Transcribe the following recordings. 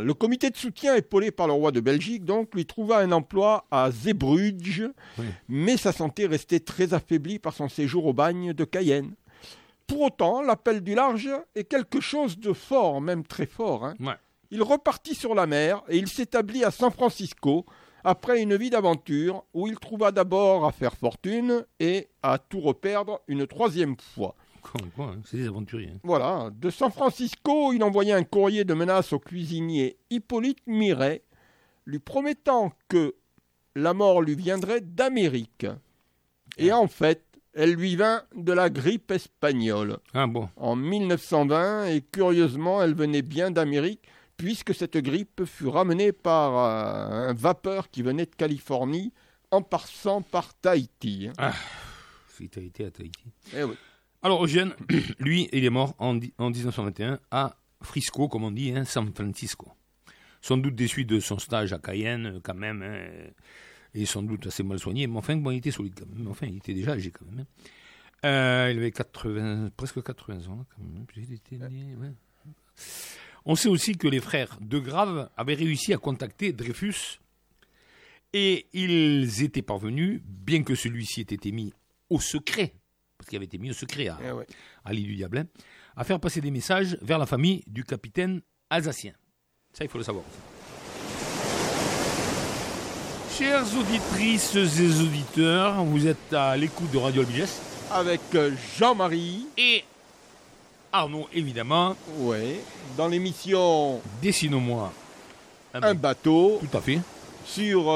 Le comité de soutien, épaulé par le roi de Belgique, donc, lui trouva un emploi à Zeebrugge, mais sa santé restait très affaiblie par son séjour au bagne de Cayenne. Pour autant, l'appel du large est quelque chose de fort, même très fort. Il repartit sur la mer et il s'établit à San Francisco après une vie d'aventure où il trouva d'abord à faire fortune et à tout reperdre une troisième fois. C'est des aventuriers. Voilà. De San Francisco, il envoyait un courrier de menace au cuisinier Hippolyte Miret, lui promettant que la mort lui viendrait d'Amérique. Et en fait, elle lui vint de la grippe espagnole. En 1920, et curieusement, elle venait bien d'Amérique, puisque cette grippe fut ramenée par un vapeur qui venait de Californie en passant par Tahiti. Tahiti à Tahiti. Eh oui. Alors Eugène, lui, il est mort en 1921 à Frisco, comme on dit, San Francisco. Sans doute déçu de son stage à Cayenne, quand même, et sans doute assez mal soigné, mais enfin, il était solide quand même. Enfin, il était déjà âgé quand même. Il avait presque 80 ans, quand même. Il était né, On sait aussi que les frères de Grave avaient réussi à contacter Dreyfus, et ils étaient parvenus, bien que celui-ci ait été mis au secret, parce qu'il avait été mis au secret à l'île du Diable, à faire passer des messages vers la famille du capitaine alsacien. Ça, il faut le savoir. Chères auditrices et auditeurs, vous êtes à l'écoute de Radio Albiges. Avec Jean-Marie. Et Arnaud, évidemment. Oui, dans l'émission Dessine-moi un bateau. Tout à fait. Sur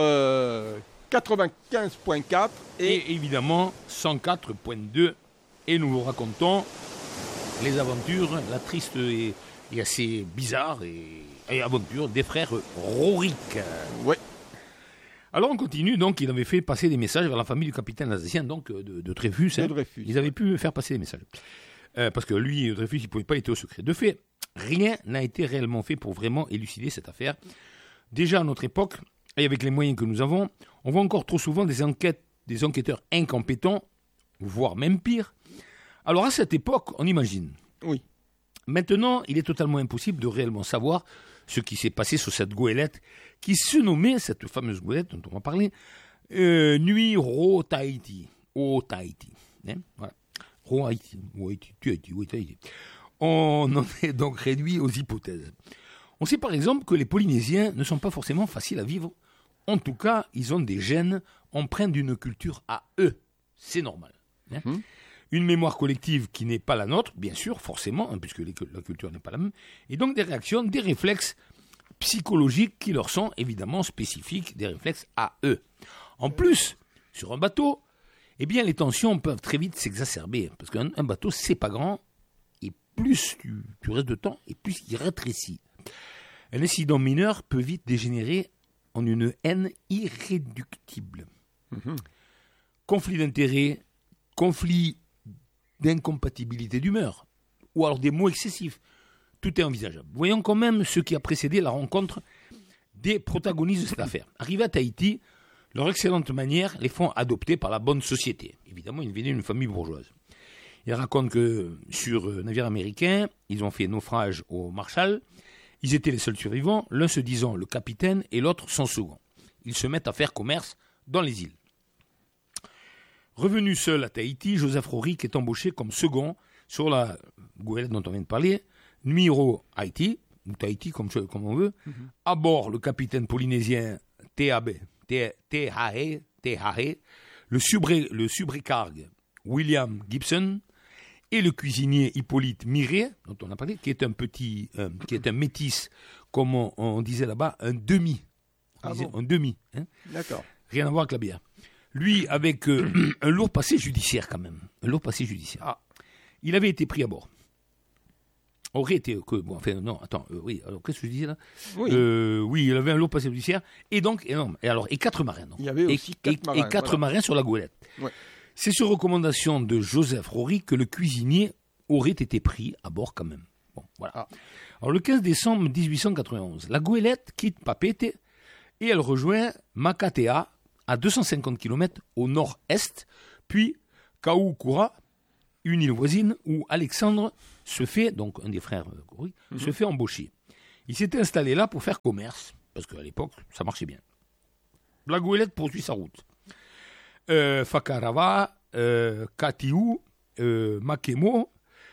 95.4 et évidemment 104.2, et nous vous racontons les aventures, la triste et assez bizarre et aventure des frères Rorik. Oui. Alors on continue, donc il avait fait passer des messages vers la famille du capitaine alsacien, donc de Dreyfus. Dreyfus. Ils avaient pu faire passer des messages. Parce que lui, Dreyfus, il ne pouvait pas être au secret. De fait, rien n'a été réellement fait pour vraiment élucider cette affaire. Déjà à notre époque, et avec les moyens que nous avons, on voit encore trop souvent des enquêteurs incompétents, voire même pire. Alors à cette époque, on imagine. Oui. Maintenant, il est totalement impossible de réellement savoir ce qui s'est passé sur cette goélette, qui se nommait, cette fameuse goélette dont on va parler, Nuit Ro Tahiti. Au Tahiti. Voilà. Ro Tahiti. Tahiti. On en est donc réduit aux hypothèses. On sait par exemple que les Polynésiens ne sont pas forcément faciles à vivre. En tout cas, ils ont des gènes empreints d'une culture à eux. C'est normal. Une mémoire collective qui n'est pas la nôtre, bien sûr, forcément, puisque la culture n'est pas la même. Et donc des réactions, des réflexes psychologiques qui leur sont évidemment spécifiques, des réflexes à eux. En plus, sur un bateau, eh bien, les tensions peuvent très vite s'exacerber. Parce qu'un bateau, c'est pas grand. Et plus tu restes de temps, et plus il rétrécit. Un incident mineur peut vite dégénérer en une haine irréductible. Conflit d'intérêts, conflit d'incompatibilité d'humeur, ou alors des mots excessifs. Tout est envisageable. Voyons quand même ce qui a précédé la rencontre des protagonistes de cette affaire. Arrivés à Tahiti, leur excellente manière les font adopter par la bonne société. Évidemment, ils venaient d'une famille bourgeoise. Ils racontent que sur un navire américain, ils ont fait naufrage au Marshall. Ils étaient les seuls survivants, l'un se disant le capitaine et l'autre son second. Ils se mettent à faire commerce dans les îles. Revenu seul à Tahiti, Joseph Rorik est embauché comme second sur la goélette dont on vient de parler, Nuiro Haiti, ou Tahiti comme on veut. À bord, le capitaine polynésien Tehae, le subrécargue William Gibson et le cuisinier Hippolyte Miret, dont on a parlé, qui est un métis, comme on disait là-bas, un demi. Un demi. D'accord. Rien à voir avec la bière. Lui, avec un lourd passé judiciaire quand même. Un lourd passé judiciaire. Il avait été pris à bord. Aurait été oui, alors qu'est-ce que je disais là? Oui, il avait un lourd passé judiciaire et donc énorme. Et 4 marins. Donc. Il y avait aussi 4 marins. Et 4 marins sur la goélette. Ouais. C'est sur recommandation de Joseph Rorik que le cuisinier aurait été pris à bord quand même. Bon, voilà. Alors le 15 décembre 1891, la goélette quitte Papeete et elle rejoint Makatea à 250 km au nord-est, puis Kaukura, une île voisine où Alexandre se fait, donc un des frères Rorik, se fait embaucher. Il s'était installé là pour faire commerce, parce qu'à l'époque, ça marchait bien. La goélette poursuit sa route. Fakarava, Katiu, Makemo,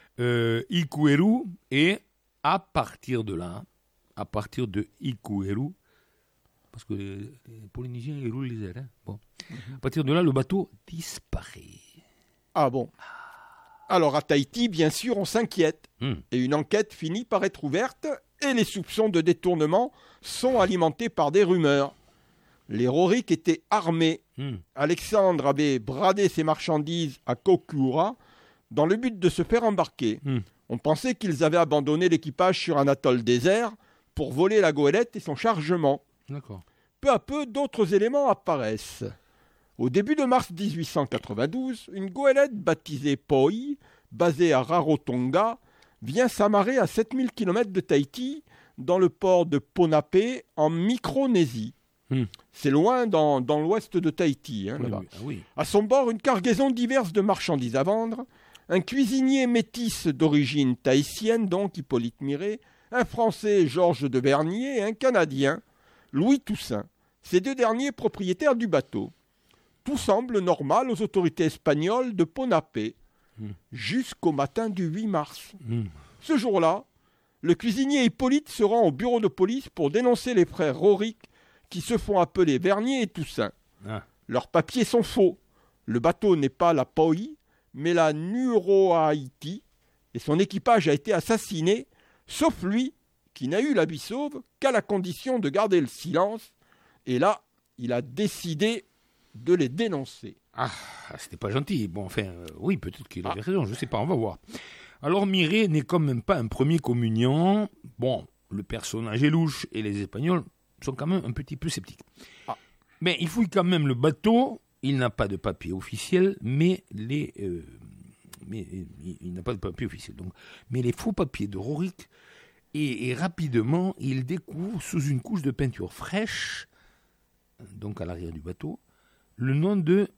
Ikueru, et à partir de là, à partir de Ikueru, parce que les Polynésiens, ils roulent les airs. Hein. Bon. À partir de là, le bateau disparaît. Ah bon. Alors à Tahiti, bien sûr, on s'inquiète. Et une enquête finit par être ouverte et les soupçons de détournement sont alimentés par des rumeurs. Les Rorik étaient armés. Alexandre avait bradé ses marchandises à Kokura dans le but de se faire embarquer. On pensait qu'ils avaient abandonné l'équipage sur un atoll désert pour voler la goélette et son chargement. D'accord. Peu à peu, d'autres éléments apparaissent. Au début de mars 1892, une goélette baptisée Poi, basée à Rarotonga, vient s'amarrer à 7000 km de Tahiti, dans le port de Ponape, en Micronésie. C'est loin dans l'ouest de Tahiti. Hein, là-bas. Oui. À son bord, une cargaison diverse de marchandises à vendre, un cuisinier métis d'origine tahitienne, donc Hippolyte Miret, un Français, Georges de Vernier, et un Canadien, Louis Toussaint. Ces deux derniers propriétaires du bateau. Tout semble normal aux autorités espagnoles de Ponape, jusqu'au matin du 8 mars. Ce jour-là, le cuisinier Hippolyte se rend au bureau de police pour dénoncer les frères Rorik qui se font appeler Vernier et Toussaint. Leurs papiers sont faux. Le bateau n'est pas la Poi, mais la Nurohaiti, et son équipage a été assassiné, sauf lui, qui n'a eu la vie sauve qu'à la condition de garder le silence. Et là, il a décidé de les dénoncer. Ah, c'était pas gentil. Bon, enfin, oui, peut-être qu'il avait raison, je sais pas, on va voir. Alors, Miret n'est quand même pas un premier communiant. Bon, le personnage est louche et les Espagnols sont quand même un petit peu sceptiques. Mais il fouille quand même le bateau. Il n'a pas de papier officiel, mais il n'a pas de papier officiel. Donc, mais les faux papiers de Rorik, et rapidement, il découvre sous une couche de peinture fraîche, donc à l'arrière du bateau, le nom de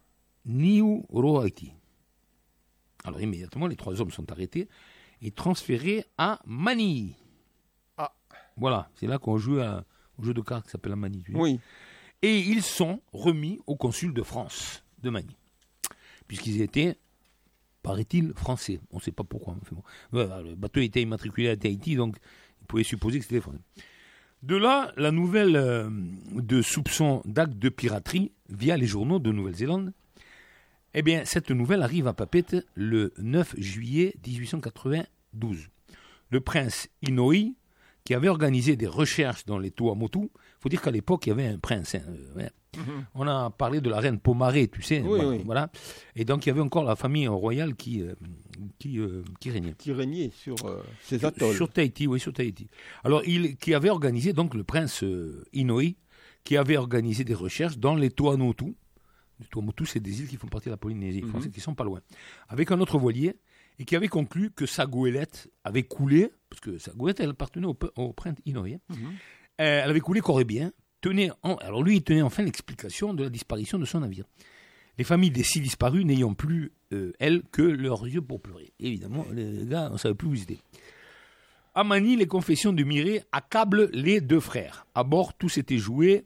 Nurohaiti. Alors immédiatement, les trois hommes sont arrêtés et transférés à Manille. Voilà, c'est là qu'on joue au jeu de cartes qui s'appelle la Manille. Oui. Et ils sont remis au consul de France de Manille, puisqu'ils étaient, paraît-il, français. On ne sait pas pourquoi. Enfin bon. Voilà, le bateau était immatriculé à Tahiti, donc il pouvait supposer que c'était français. De là, la nouvelle de soupçons d'actes de piraterie via les journaux de Nouvelle-Zélande, eh bien, cette nouvelle arrive à Papeete le 9 juillet 1892. Le prince Inouye, qui avait organisé des recherches dans les Tuamotu, il faut dire qu'à l'époque, il y avait un prince. On a parlé de la reine Pomaré, tu sais. Oui. Voilà. Et donc, il y avait encore la famille royale qui régnait. Qui régnait sur ces atolls. Sur Tahiti, oui, sur Tahiti. Alors, qui avait organisé, donc, le prince Inouye, qui avait organisé des recherches dans les Tuamotu. Les Tuamotu, c'est des îles qui font partie de la Polynésie française, qui sont pas loin. Avec un autre voilier, et qui avait conclu que sa goélette avait coulé, parce que sa goélette, elle appartenait au prince Inouye. Elle avait coulé corps-bien. Alors lui, il tenait enfin l'explication de la disparition de son navire. Les familles des 6 disparus n'ayant plus, elles, que leurs yeux pour pleurer. Évidemment, les gars, on ne savait plus où ils étaient. À Manille, les confessions de Miret accablent les deux frères. À bord, tout s'était joué,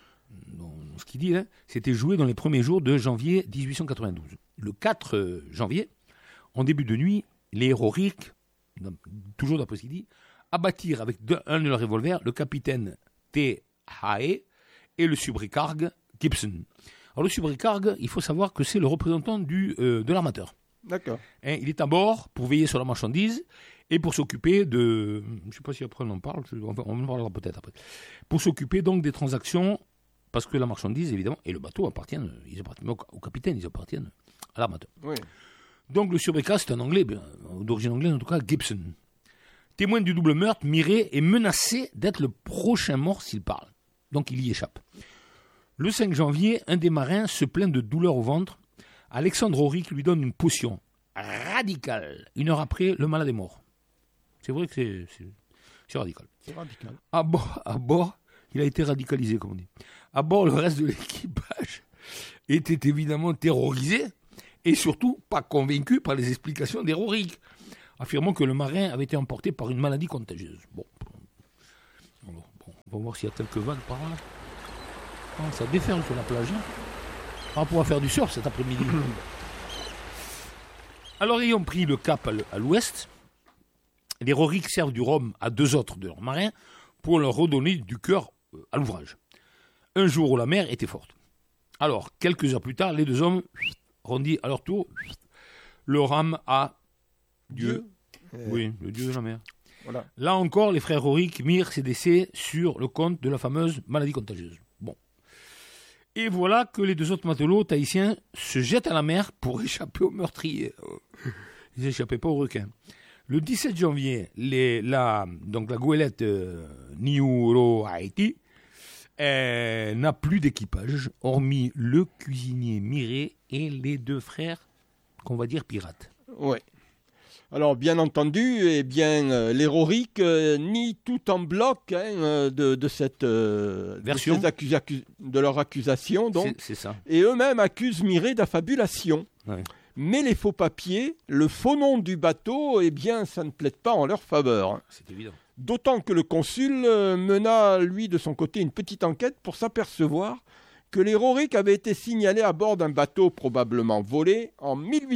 ce qu'il dit, c'était joué dans les premiers jours de janvier 1892. Le 4 janvier, en début de nuit, les Rorik, toujours d'après ce qu'il dit, abattirent avec un de leurs revolvers le capitaine Te Hae et le subbricargue Gibson. Alors le subbricargue, il faut savoir que c'est le représentant de l'armateur. D'accord. Il est à bord pour veiller sur la marchandise et pour s'occuper de... Je ne sais pas si après on en parle, on en parlera peut-être après. Pour s'occuper donc des transactions, parce que la marchandise, évidemment, et le bateau appartiennent au capitaine, ils appartiennent à l'armateur. Oui. Donc le subbricargue, c'est un anglais, d'origine anglaise en tout cas, Gibson. Témoin du double meurtre, Miret est menacé d'être le prochain mort s'il parle. Donc il y échappe. Le 5 janvier, un des marins se plaint de douleurs au ventre. Alexandre Rorik lui donne une potion radicale. 1 heure après, le malade est mort. C'est vrai que c'est radical. C'est radical. À bord, il a été radicalisé, comme on dit. À bord, le reste de l'équipage était évidemment terrorisé et surtout pas convaincu par les explications des Rorik, affirmant que le marin avait été emporté par une maladie contagieuse. Bon, On va voir s'il y a quelques vagues par là. Ah, ça déferle sur la plage. Hein. On va pouvoir faire du surf cet après-midi. Alors, ayant pris le cap à l'ouest, les Roriks servent du rhum à 2 autres de leurs marins pour leur redonner du cœur à l'ouvrage. Un jour où la mer était forte. Alors, quelques heures plus tard, les 2 hommes rendit à leur tour leur âme à Dieu. Oui, le Dieu de la mer. Voilà. Là encore, les frères Rorik mirent ses décès sur le compte de la fameuse maladie contagieuse. Bon. Et voilà que les 2 autres matelots tahitiens se jettent à la mer pour échapper aux meurtriers. Ils n'échappaient pas aux requins. Le 17 janvier, la goélette Niuro Haiti n'a plus d'équipage, hormis le cuisinier Miré et les 2 frères, qu'on va dire pirates. Ouais. Alors, bien entendu, les Roriks nient tout en bloc de cette version de leur accusation, donc, c'est ça. Et eux-mêmes accusent Miré d'affabulation. Ouais. Mais les faux papiers, le faux nom du bateau, ça ne plaide pas en leur faveur. C'est évident. D'autant que le consul mena, lui, de son côté, une petite enquête pour s'apercevoir que les Roriks avaient été signalés à bord d'un bateau probablement volé en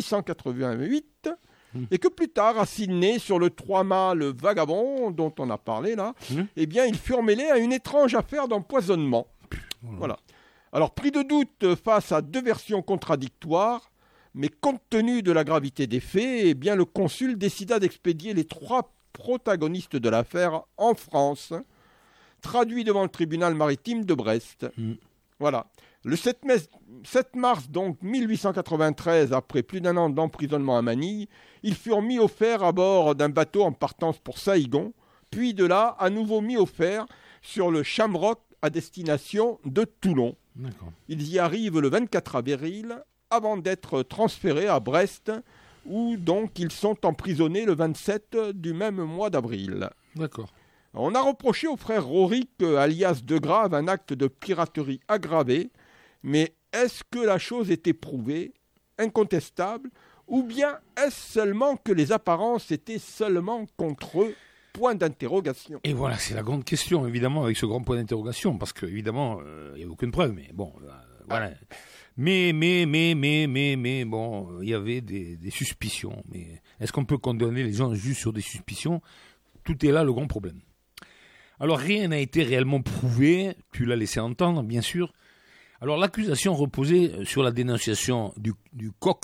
1888 et que plus tard, à Sydney, sur le 3-mâts le Vagabond, dont on a parlé là, ils furent mêlés à une étrange affaire d'empoisonnement. Voilà. Alors, pris de doute face à 2 versions contradictoires, mais compte tenu de la gravité des faits, le consul décida d'expédier les 3 protagonistes de l'affaire en France, traduits devant le tribunal maritime de Brest. Voilà. Le 7 mars donc 1893, après plus d'1 an d'emprisonnement à Manille, ils furent mis au fer à bord d'un bateau en partance pour Saïgon, puis de là, à nouveau mis au fer sur le Shamrock à destination de Toulon. D'accord. Ils y arrivent le 24 avril, avant d'être transférés à Brest, où donc ils sont emprisonnés le 27 du même mois d'avril. D'accord. On a reproché au frère Rorik, alias De Grave, un acte de piraterie aggravé, mais est-ce que la chose était prouvée, incontestable, ou bien est-ce seulement que les apparences étaient seulement contre eux? Point d'interrogation. Et voilà, c'est la grande question, évidemment, avec ce grand point d'interrogation, parce qu'évidemment, il n'y a aucune preuve, mais bon, voilà. Mais, bon, il y avait des suspicions. Mais est-ce qu'on peut condamner les gens juste sur des suspicions? Tout est là le grand problème. Alors, rien n'a été réellement prouvé, tu l'as laissé entendre, bien sûr. Alors, l'accusation reposait sur la dénonciation du coq,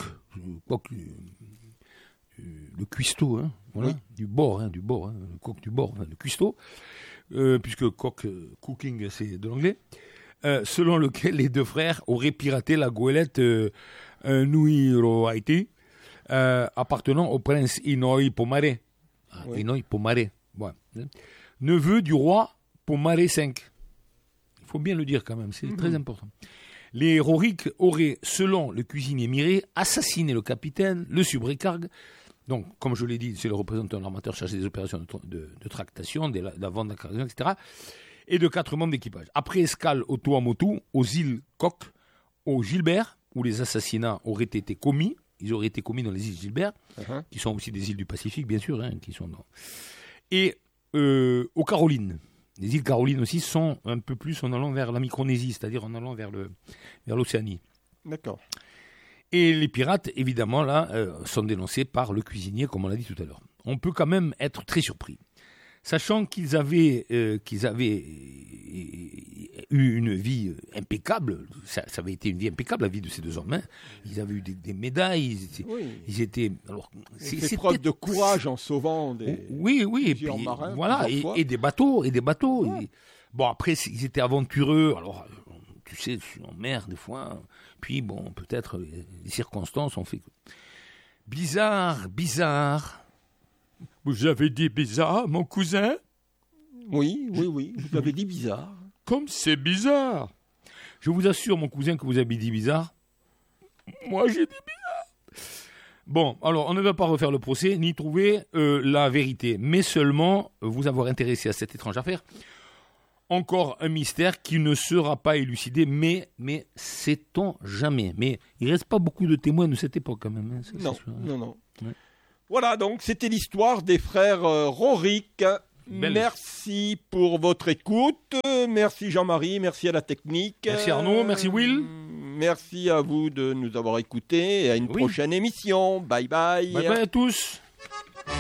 le cuistot, hein, voilà, oui. du bord, le coq du bord, le cuistot, puisque coq, cooking, c'est de l'anglais. Selon lequel les 2 frères auraient piraté la goélette Nuiro Haiti, appartenant au prince Inoi Pomare. Oui. Inoi Pomare, ouais. Neveu du roi Pomare V. Il faut bien le dire quand même, c'est très important. Les Roriks auraient, selon le cuisinier Miré, assassiné le capitaine, le subrécargue. Donc, comme je l'ai dit, c'est le représentant de l'armateur chargé des opérations de tractation, de la vente d'accasion, etc., et de 4 membres d'équipage. Après escale au Tuamotu, aux îles Cook, au Gilbert, où les assassinats auraient été commis. Ils auraient été commis dans les îles Gilbert, qui sont aussi des îles du Pacifique, bien sûr, qui sont dans... Et aux Carolines. Les îles Carolines aussi sont un peu plus en allant vers la Micronésie, c'est-à-dire en allant vers l'Océanie. D'accord. Et les pirates, évidemment, là, sont dénoncés par le cuisinier, comme on l'a dit tout à l'heure. On peut quand même être très surpris. Sachant qu'ils avaient eu une vie impeccable, ça avait été une vie impeccable, la vie de ces 2 hommes. Hein. Ils avaient eu des médailles, ils étaient... Alors, c'est preuve de courage en sauvant des... Oui, et puis, marins, voilà, et des bateaux. Ouais. Bon, après, ils étaient aventureux, alors... Tu sais, en mer, des fois. Puis, bon, peut-être les circonstances ont fait que... Bizarre. Vous avez dit bizarre, mon cousin? Oui. Vous avez dit bizarre. Comme c'est bizarre. Je vous assure, mon cousin, que vous avez dit bizarre. Moi, j'ai dit bizarre. Bon, alors, on ne va pas refaire le procès, ni trouver la vérité, mais seulement vous avoir intéressé à cette étrange affaire. Encore un mystère qui ne sera pas élucidé, mais sait-on jamais. Mais il ne reste pas beaucoup de témoins de cette époque quand même. Hein, non. Ouais. Voilà, donc c'était l'histoire des frères Rorik Merci pour votre écoute. Merci Jean-Marie, merci à la technique. Merci Arnaud, merci Will. Merci à vous de nous avoir écoutés et à une prochaine émission. Bye bye. Bye bye à tous.